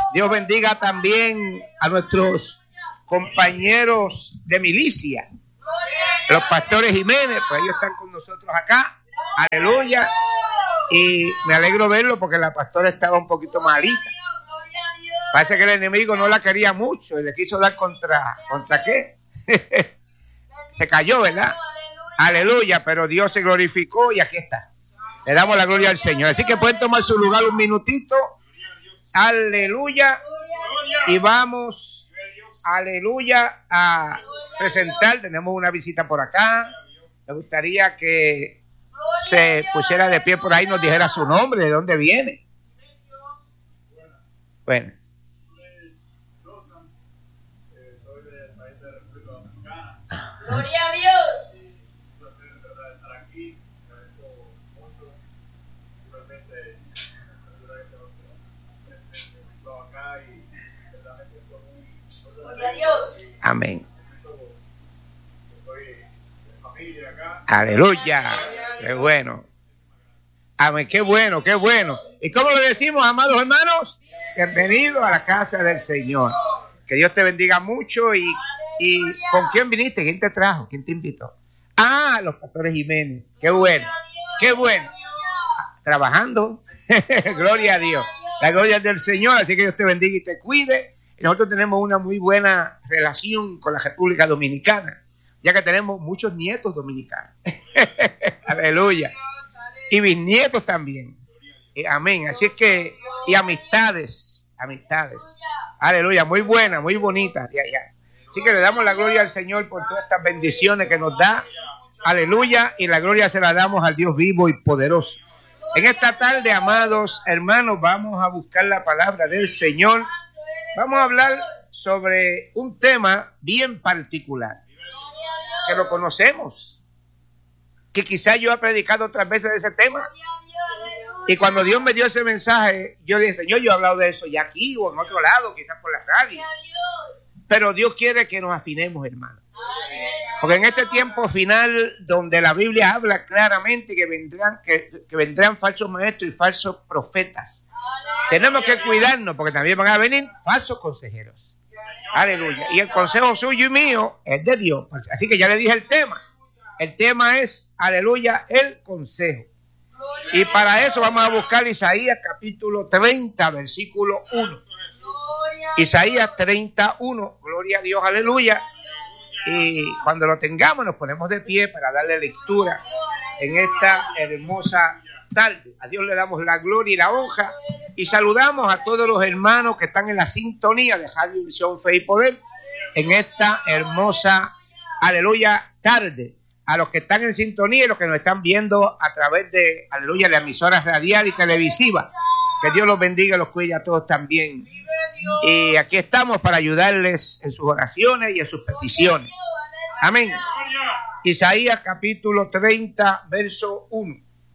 Dios bendiga también a nuestros compañeros de milicia, los pastores Jiménez, pues ellos están con nosotros acá. Aleluya. Y me alegro verlo porque la pastora estaba un poquito malita. Parece que el enemigo no la quería mucho y le quiso dar ¿contra qué? Se cayó, ¿verdad? Aleluya, pero Dios se glorificó y aquí está. Le damos la gloria al Señor. Así que pueden tomar su lugar un minutito. Aleluya. Y vamos, aleluya, a presentar. Tenemos una visita por acá. Me gustaría que se pusiera de pie por ahí y nos dijera su nombre, de dónde viene. Bueno. Soy del país de República Dominicana. Gloria a Dios. Un placer de verdad estar aquí. Agradezco mucho presente acá y de verdad me siento muy. Gloria a Dios. Amén. Estoy de familia acá. Aleluya. Qué bueno. Amén. Qué bueno, qué bueno. ¿Y cómo le decimos, amados hermanos? Bienvenido a la casa del Señor. Que Dios te bendiga mucho. ¿Y con quién viniste? ¿Quién te trajo? ¿Quién te invitó? Ah, los pastores Jiménez. Qué bueno. Qué bueno. Trabajando. Gloria a Dios. La gloria es del Señor. Así que Dios te bendiga y te cuide. Y nosotros tenemos una muy buena relación con la República Dominicana, ya que tenemos muchos nietos dominicanos. Aleluya. Y bisnietos también. Amén. Así es que, y amistades. Aleluya. Muy buena, muy bonita. Así que le damos la gloria al Señor por todas estas bendiciones que nos da. Aleluya. Y la gloria se la damos al Dios vivo y poderoso. En esta tarde, amados hermanos, vamos a buscar la palabra del Señor. Vamos a hablar sobre un tema bien particular, que lo conocemos, que quizás yo he predicado otras veces de ese tema. Y cuando Dios me dio ese mensaje, yo le dije, Señor, yo he hablado de eso ya aquí o en otro lado, quizás por la radio. Pero Dios quiere que nos afinemos, hermano. Porque en este tiempo final, donde la Biblia habla claramente que vendrán falsos maestros y falsos profetas, tenemos que cuidarnos porque también van a venir falsos consejeros. Aleluya. Y el consejo suyo y mío es de Dios. Así que ya le dije el tema. El tema es, aleluya, el consejo. Y para eso vamos a buscar Isaías capítulo 30, versículo 1. Isaías 31, gloria a Dios, aleluya. Y cuando lo tengamos nos ponemos de pie para darle lectura en esta hermosa tarde. A Dios le damos la gloria y la honra. Y saludamos a todos los hermanos que están en la sintonía de Radio Visión Fe y Poder en esta hermosa, aleluya, tarde. A los que están en sintonía y los que nos están viendo a través de, aleluya, de emisoras radial y televisivas. Que Dios los bendiga y los cuide a todos también. Y aquí estamos para ayudarles en sus oraciones y en sus peticiones. Amén. Isaías capítulo 30, verso 1.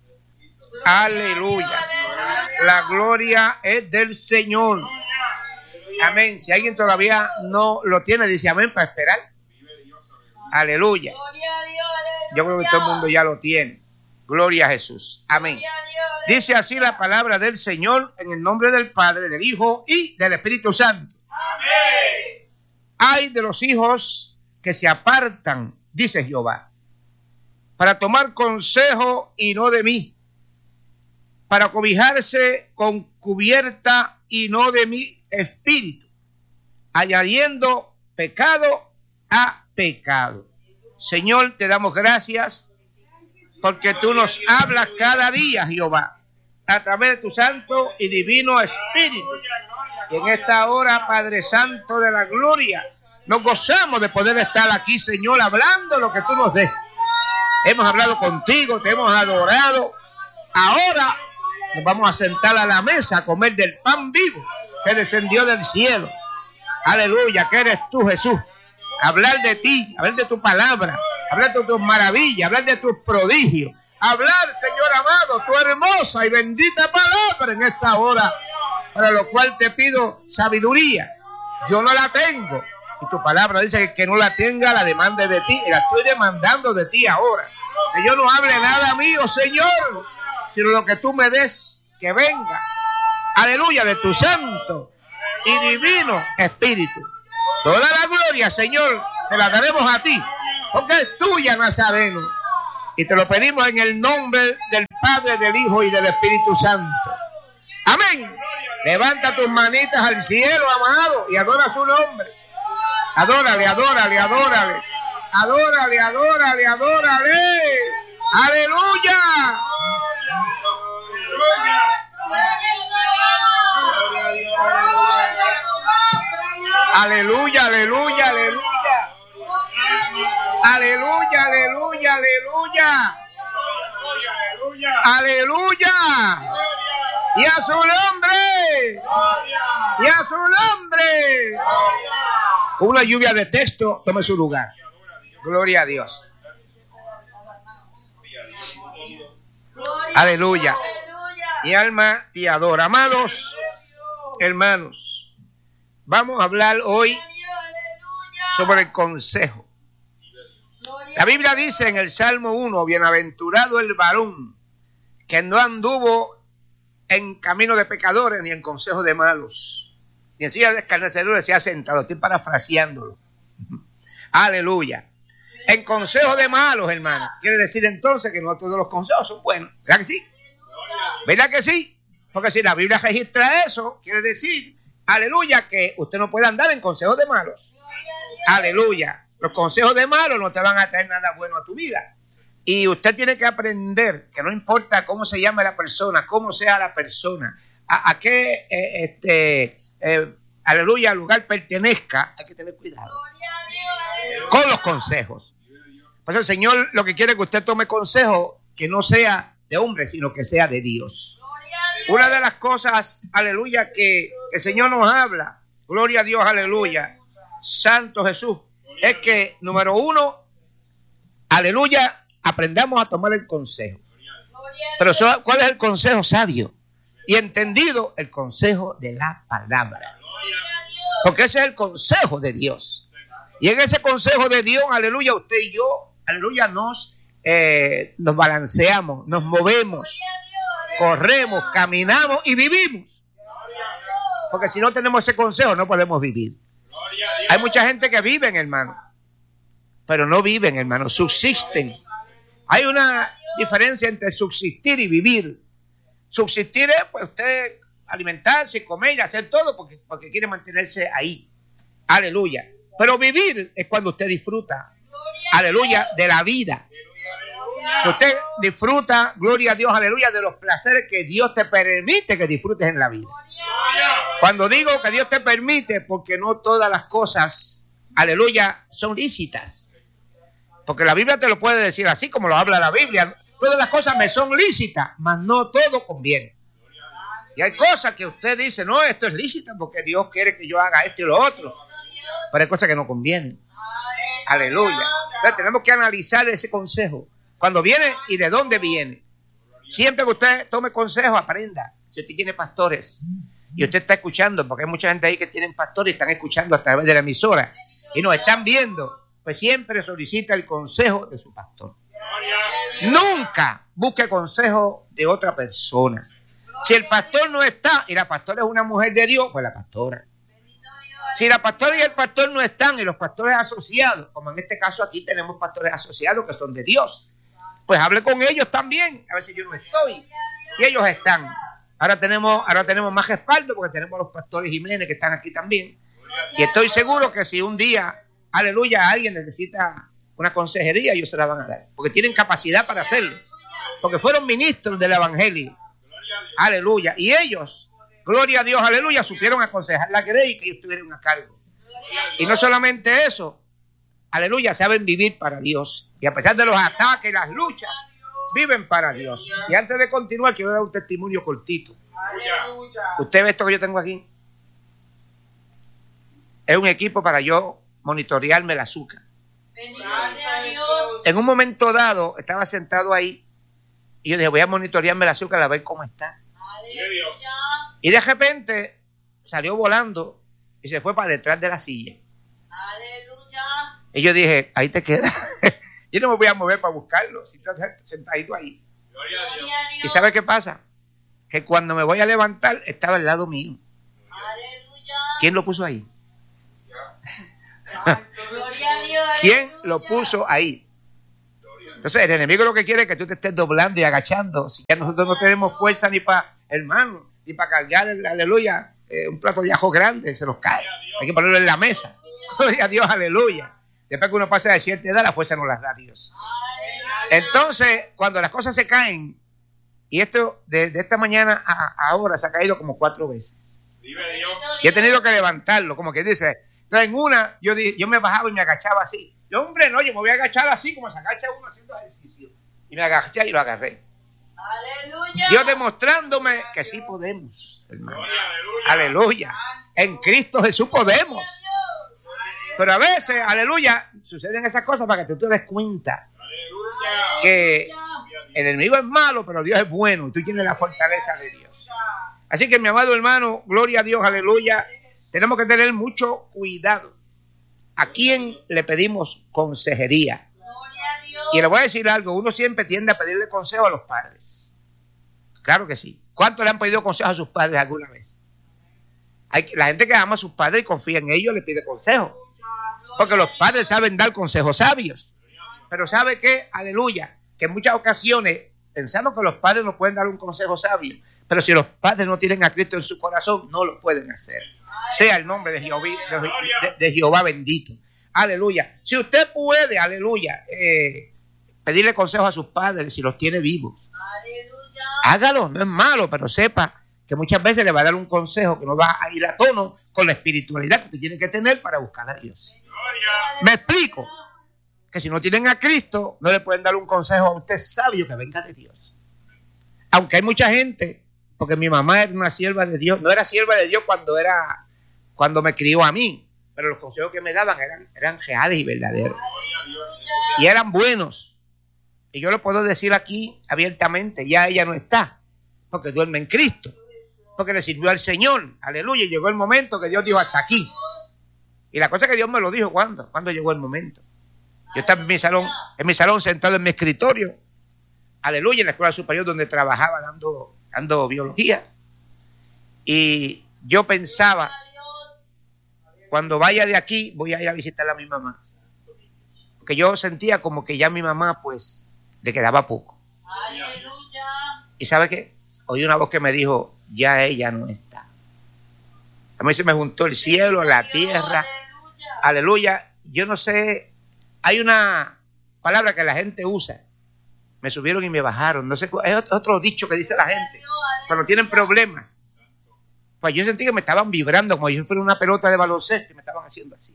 Aleluya. La gloria es del Señor. Amén. Si alguien todavía no lo tiene, dice amén para esperar. Aleluya. Yo creo que todo el mundo ya lo tiene. Gloria a Jesús. Amén. Dice así la palabra del Señor en el nombre del Padre, del Hijo y del Espíritu Santo. Amén. Ay de los hijos que se apartan, dice Jehová, para tomar consejo y no de mí, para cobijarse con cubierta y no de mi espíritu, añadiendo pecado a pecado. Señor, te damos gracias porque tú nos hablas cada día, Jehová, a través de tu santo y divino espíritu. Y en esta hora, Padre Santo de la gloria, nos gozamos de poder estar aquí, Señor, hablando lo que tú nos des. Hemos hablado contigo, te hemos adorado. Ahora nos vamos a sentar a la mesa a comer del pan vivo que descendió del cielo. Aleluya, que eres tú, Jesús. Hablar de ti, hablar de tu palabra, hablar de tus maravillas, hablar de tus prodigios. Hablar, Señor amado, tu hermosa y bendita palabra en esta hora, para lo cual te pido sabiduría. Yo no la tengo. Y tu palabra dice que el que no la tenga la demande de ti. Y la estoy demandando de ti ahora. Que yo no hable nada mío, Señor, sino lo que tú me des, que venga. Aleluya, de tu santo y divino Espíritu. Toda la gloria, Señor, te la daremos a ti, porque es tuya, Nazareno. Y te lo pedimos en el nombre del Padre, del Hijo y del Espíritu Santo. Amén. Levanta tus manitas al cielo, amado, y adora su nombre. Adórale, adórale, adórale. Adórale, adórale, adórale. Aleluya. Aleluya, aleluya, aleluya. Aleluya, aleluya, aleluya. Aleluya. Y a su nombre. Y a su nombre. Con una lluvia de texto, tome su lugar. Gloria a Dios. Aleluya. Mi alma te adora. Amados hermanos, vamos a hablar hoy sobre el consejo. La Biblia dice en el Salmo 1, bienaventurado el varón que no anduvo en camino de pecadores ni en consejo de malos, ni en silla de escarnecedores se ha sentado. Estoy parafraseándolo. Aleluya. En consejo de malos, hermano. Quiere decir entonces que no todos los consejos son buenos. ¿Verdad que sí? ¿Verdad que sí? Porque si la Biblia registra eso, quiere decir, aleluya, que usted no puede andar en consejos de malos. Aleluya. Los consejos de malos no te van a traer nada bueno a tu vida. Y usted tiene que aprender que no importa cómo se llame la persona, cómo sea la persona, a qué aleluya, lugar pertenezca, hay que tener cuidado con los consejos. Pues el Señor lo que quiere es que usted tome consejo que no sea de hombre, sino que sea de Dios. Una de las cosas, aleluya, que el Señor nos habla, gloria a Dios, aleluya, Santo Jesús, es que, número uno, aleluya, aprendamos a tomar el consejo. Pero ¿cuál es el consejo sabio? Y entendido, el consejo de la palabra. Porque ese es el consejo de Dios. Y en ese consejo de Dios, aleluya, usted y yo, aleluya, nos balanceamos, nos movemos, corremos, caminamos y vivimos. Porque si no tenemos ese consejo, no podemos vivir. Hay mucha gente que viven, hermano, pero no viven, hermano, subsisten. Hay una diferencia entre subsistir y vivir. Subsistir es, pues, usted alimentarse, comer y hacer todo porque quiere mantenerse ahí. Aleluya. Pero vivir es cuando usted disfruta, aleluya, de la vida. Que usted disfruta, gloria a Dios, aleluya, de los placeres que Dios te permite que disfrutes en la vida. Cuando digo que Dios te permite, porque no todas las cosas, aleluya, son lícitas. Porque la Biblia te lo puede decir así como lo habla la Biblia. Todas las cosas me son lícitas, mas no todo conviene. Y hay cosas que usted dice, no, esto es lícita porque Dios quiere que yo haga esto y lo otro. Pero hay cosas que no convienen. Aleluya. Entonces tenemos que analizar ese consejo. Cuando viene y de dónde viene. Siempre que usted tome consejo, aprenda. Si usted tiene pastores y usted está escuchando, porque hay mucha gente ahí que tienen pastores y están escuchando a través de la emisora y nos están viendo, pues siempre solicita el consejo de su pastor. Nunca busque consejo de otra persona. Si el pastor no está y la pastora es una mujer de Dios, pues la pastora. Si la pastora y el pastor no están y los pastores asociados, como en este caso aquí tenemos pastores asociados que son de Dios, pues hable con ellos también. A veces yo no estoy y ellos están. Ahora tenemos más respaldo porque tenemos los pastores Jiménez que están aquí también. Y estoy seguro que si un día, aleluya, alguien necesita una consejería, ellos se la van a dar. Porque tienen capacidad para hacerlo. Porque fueron ministros del evangelio. Aleluya. Y ellos, gloria a Dios, aleluya, supieron aconsejar la grey y que ellos tuvieron a cargo. Y no solamente eso, aleluya, saben vivir para Dios. Y a pesar de los ataques, las luchas, viven para Dios. Y antes de continuar, quiero dar un testimonio cortito. Usted ve esto que yo tengo aquí. Es un equipo para yo monitorearme el azúcar. En un momento dado, estaba sentado ahí y yo dije, voy a monitorearme el azúcar a ver cómo está. Y de repente salió volando y se fue para detrás de la silla. Y yo dije, ahí te quedas. Yo no me voy a mover para buscarlo, si estás sentadito ahí. ¿Y sabe qué pasa? Que cuando me voy a levantar, estaba al lado mío. ¿Quién lo puso ahí? Gloria a Dios. ¿Quién lo puso ahí? Entonces el enemigo lo que quiere es que tú te estés doblando y agachando. Si ya nosotros no tenemos fuerza ni para, hermano, ni para cargar, aleluya, un plato de ajo grande, se nos cae. Hay que ponerlo en la mesa. Gloria a Dios, aleluya. Después que uno pasa de cierta edad, la fuerza nos las da Dios. Entonces, cuando las cosas se caen, y esto de esta mañana a ahora se ha caído como 4 veces. Y he tenido que levantarlo, como que dice. Entonces en una, yo me bajaba y me agachaba así. Yo, hombre, no, yo me voy a agachar así como se agacha uno haciendo ejercicio. Y me agaché y lo agarré. Aleluya. Dios demostrándome que sí podemos, hermano. Aleluya. En Cristo Jesús podemos. Pero a veces, aleluya, suceden esas cosas para que tú te des cuenta que el enemigo es malo, pero Dios es bueno y tú tienes la fortaleza de Dios. Así que, mi amado hermano, gloria a Dios, aleluya. Tenemos que tener mucho cuidado. ¿A quién le pedimos consejería? Y le voy a decir algo, uno siempre tiende a pedirle consejo a los padres. Claro que sí. ¿Cuántos le han pedido consejo a sus padres alguna vez? La gente que ama a sus padres y confía en ellos le pide consejo. Porque los padres saben dar consejos sabios. Pero ¿sabe qué? Aleluya. Que en muchas ocasiones pensamos que los padres nos pueden dar un consejo sabio. Pero si los padres no tienen a Cristo en su corazón, no lo pueden hacer. Sea el nombre de Jehová bendito. Aleluya. Si usted puede, aleluya, pedirle consejos a sus padres si los tiene vivos. Aleluya. Hágalo, no es malo, pero sepa que muchas veces le va a dar un consejo que no va a ir a tono con la espiritualidad que usted tiene que tener para buscar a Dios. ¿Me explico? Que si no tienen a Cristo, no le pueden dar un consejo a usted sabio que venga de Dios. Aunque hay mucha gente, porque mi mamá era una sierva de Dios, no era sierva de Dios cuando me crió a mí, pero los consejos que me daban eran reales y verdaderos. Y eran buenos. Y yo lo puedo decir aquí abiertamente, ya ella no está, porque duerme en Cristo, porque le sirvió al Señor, aleluya, y llegó el momento que Dios dijo hasta aquí. Y la cosa es que Dios me lo dijo cuando llegó el momento. Yo estaba en mi salón sentado en mi escritorio, aleluya, en la escuela superior donde trabajaba dando biología. Y yo pensaba, cuando vaya de aquí voy a ir a visitar a mi mamá. Porque yo sentía como que ya a mi mamá pues le quedaba poco. Aleluya. ¿Y sabe qué? Oí una voz que me dijo, ya ella no está. A mí se me juntó el cielo, la tierra. Aleluya. Yo no sé, hay una palabra que la gente usa. Me subieron y me bajaron. No sé, es otro dicho que dice la gente cuando tienen problemas. Pues yo sentí que me estaban vibrando como si yo fuera una pelota de baloncesto y me estaban haciendo así.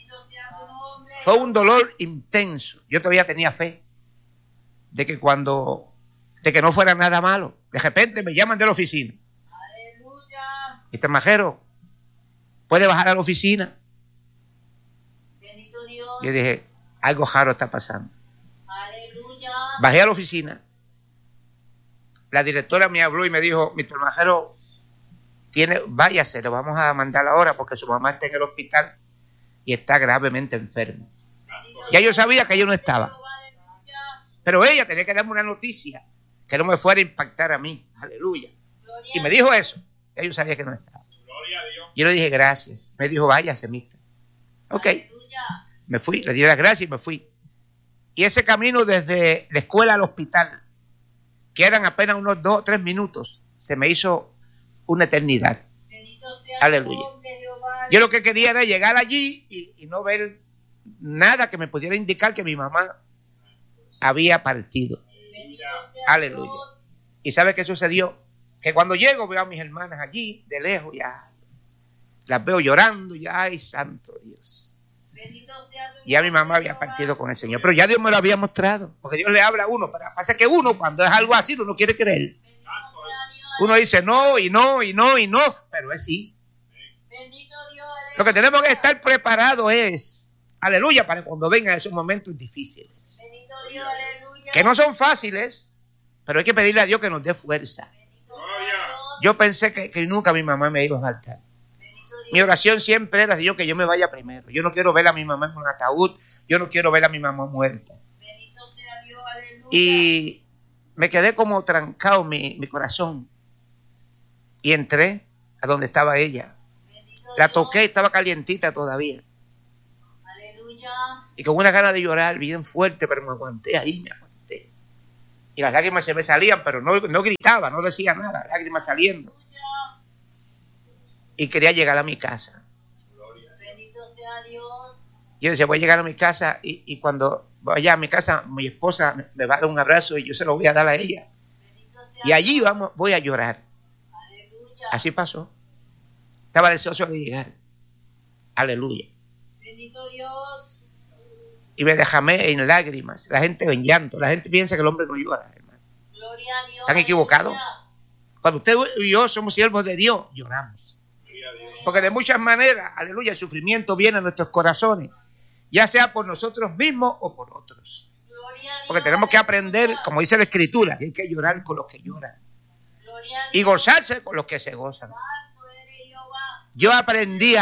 Fue un dolor intenso. Yo todavía tenía fe de que no fuera nada malo. De repente me llaman de la oficina. Aleluya. Mr. Majero, ¿puede bajar a la oficina? Bendito Dios. Yo dije, algo raro está pasando. Aleluya. Bajé a la oficina. La directora me habló y me dijo, Mr. Majero, váyase, lo vamos a mandar ahora porque su mamá está en el hospital y está gravemente enferma. Ya yo sabía que yo no estaba. Pero ella tenía que darme una noticia que no me fuera a impactar a mí. Aleluya. Y me dijo eso. Ya yo sabía que no estaba. Yo le dije gracias. Me dijo, váyase, mister. Ok. Me fui, le di las gracias y me fui. Y ese camino desde la escuela al hospital, que eran apenas unos 2 o 3 minutos, se me hizo una eternidad. Aleluya. Yo lo que quería era llegar allí y no ver nada que me pudiera indicar que mi mamá había partido. Aleluya. ¿Y sabe qué sucedió? Que cuando llego veo a mis hermanas allí de lejos, ya las veo llorando, ya, ay, santo Dios. Ya mi mamá había partido con el Señor, pero ya Dios me lo había mostrado, porque Dios le habla a uno, pero pasa que uno cuando es algo así uno quiere creer. Uno dice no, y no, y no, y no, pero es sí. Lo que tenemos que estar preparados es, aleluya, para cuando vengan esos momentos difíciles. Que no son fáciles, pero hay que pedirle a Dios que nos dé fuerza. Yo pensé que nunca mi mamá me iba a faltar. Mi oración siempre era, Dios, que yo me vaya primero. Yo no quiero ver a mi mamá en un ataúd, yo no quiero ver a mi mamá muerta. Y me quedé como trancado mi corazón. Y entré a donde estaba ella. La toqué y estaba calientita todavía. Aleluya. Y con una gana de llorar bien fuerte, pero me aguanté ahí, me aguanté. Y las lágrimas se me salían, pero no gritaba, no decía nada, lágrimas saliendo. Y quería llegar a mi casa. Bendito sea Dios. Yo decía, voy a llegar a mi casa y cuando vaya a mi casa, mi esposa me va a dar un abrazo y yo se lo voy a dar a ella. Bendito sea Y allí Dios. voy a llorar. Aleluya. Así pasó. Estaba deseoso de llegar. Aleluya. Bendito Dios. Y me derramé en lágrimas. La gente en llanto. La gente piensa que el hombre no llora, hermano. Gloria a Dios. ¿Están equivocados? Aleluya. Cuando usted y yo somos siervos de Dios, lloramos. Porque de muchas maneras, aleluya, el sufrimiento viene a nuestros corazones. Ya sea por nosotros mismos o por otros. Gloria a Dios. Porque tenemos que aprender, como dice la Escritura, que hay que llorar con los que lloran. Gloria a Y Dios. gozarse con los que se gozan. Santo eres Jehová. Yo aprendí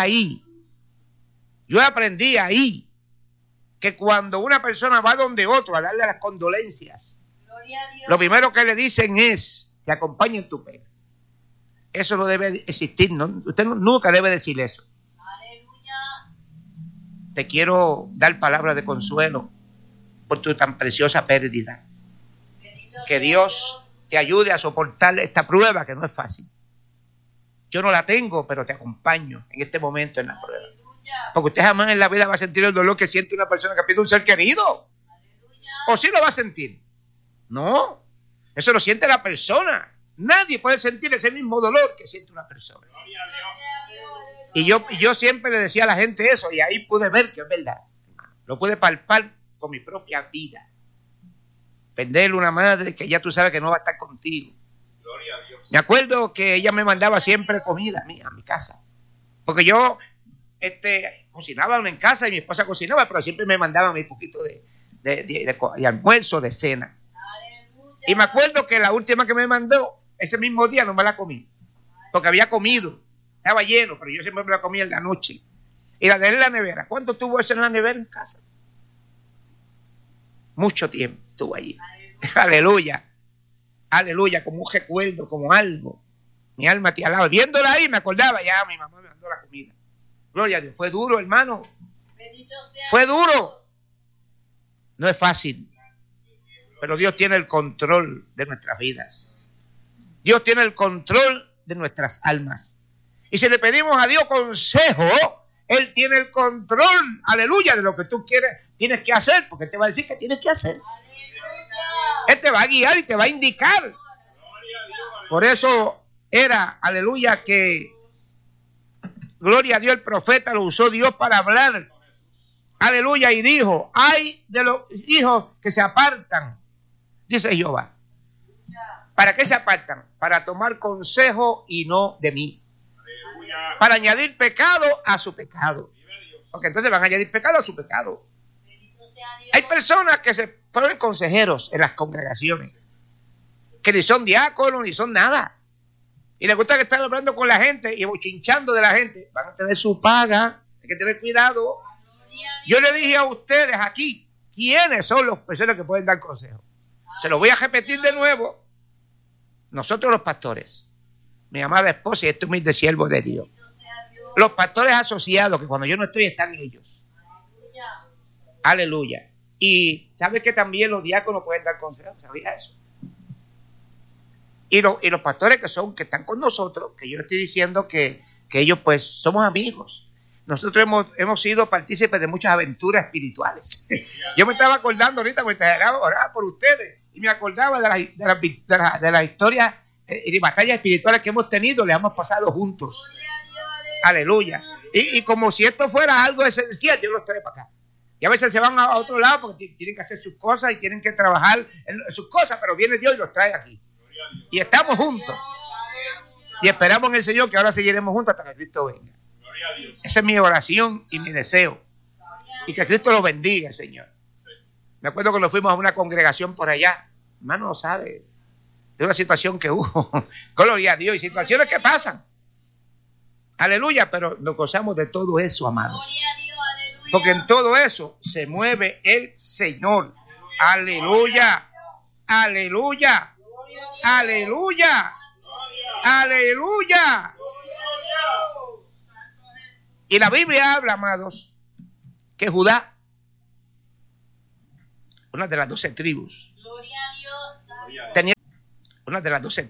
ahí que cuando una persona va donde otro a darle las condolencias, Gloria a Dios. lo primero que le dicen es, te acompaño en tu pena. Eso no debe existir, ¿no? Usted nunca debe decir eso. Aleluya. Te quiero dar palabras de consuelo por tu tan preciosa pérdida. Bendito Que sea Dios te ayude a soportar esta prueba que no es fácil. Yo no la tengo, pero te acompaño en este momento en la prueba. Aleluya. Porque usted jamás en la vida va a sentir el dolor que siente una persona que pierde un ser querido. Aleluya. ¿O sí lo va a sentir? No, eso lo siente la persona. Nadie puede sentir ese mismo dolor que siente una persona. Y yo siempre le decía a la gente eso, y ahí pude ver que es verdad. Lo pude palpar con mi propia vida. Perderle una madre que ya tú sabes que no va a estar contigo. Gloria a Dios. Me acuerdo que ella me mandaba siempre comida a mi casa. Porque yo cocinaba en casa y mi esposa cocinaba, pero siempre me mandaba mi poquito de almuerzo, de cena. Aleluya. Y me acuerdo que la última que me mandó, ese mismo día no me la comí. Porque había comido. Estaba lleno, pero yo siempre me la comía en la noche. Y la dejé en la nevera. ¿Cuánto tuvo eso en la nevera en casa? Mucho tiempo estuvo allí. Aleluya. Aleluya, como un recuerdo, como algo. Mi alma te alaba. Viéndola ahí me acordaba, ya mi mamá me mandó la comida. Gloria a Dios. Fue duro, hermano. Bendito sea Fue duro. Dios. No es fácil. Pero Dios tiene el control de nuestras vidas. Dios tiene el control de nuestras almas. Y si le pedimos a Dios consejo, Él tiene el control, aleluya, de lo que tú tienes que hacer, porque Él te va a decir que tienes que hacer. Aleluya. Él te va a guiar y te va a indicar. Por eso era, aleluya, que gloria a Dios, el profeta lo usó Dios para hablar. Aleluya, y dijo, ay de los hijos que se apartan, dice Jehová. ¿Para qué se apartan? Para tomar consejo y no de mí. Para añadir pecado a su pecado. Porque entonces van a añadir pecado a su pecado. Bendito sea Dios. Hay personas que se ponen consejeros en las congregaciones, que ni son diáconos ni son nada. Y les gusta que están hablando con la gente y bochinchando de la gente. Van a tener su paga. Hay que tener cuidado. Yo le dije a ustedes aquí, ¿quiénes son las personas que pueden dar consejo? Se lo voy a repetir de nuevo. Nosotros los pastores, mi amada esposa y este humilde siervo de Dios. Los pastores asociados, que cuando yo no estoy están ellos. Aleluya. Y ¿sabes que también los diáconos pueden dar consejos? ¿Sabía eso? Y los pastores que están con nosotros, que yo le estoy diciendo que ellos pues somos amigos. Nosotros hemos sido partícipes de muchas aventuras espirituales. Yo me estaba acordando ahorita mientras oraba por ustedes y me acordaba de las historias y de batallas espirituales que hemos tenido, le hemos pasado juntos. Aleluya. Y como si esto fuera algo esencial, Dios los trae para acá. Y a veces se van a otro lado porque tienen que hacer sus cosas y tienen que trabajar en sus cosas, pero viene Dios y los trae aquí. Y estamos juntos. Y esperamos en el Señor que ahora seguiremos juntos hasta que Cristo venga. Esa es mi oración y mi deseo. Y que Cristo lo bendiga, Señor. Me acuerdo cuando fuimos a una congregación por allá. Hermano, no sabe de una situación que hubo. Gloria a Dios. Y situaciones que pasan. Aleluya. Pero nos gozamos de todo eso, amados. Porque en todo eso se mueve el Señor. Aleluya. Aleluya. Aleluya. Aleluya. Y la Biblia habla, amados, que Judá, una de las 12 tribus, Gloria a Dios. tenía una de las 12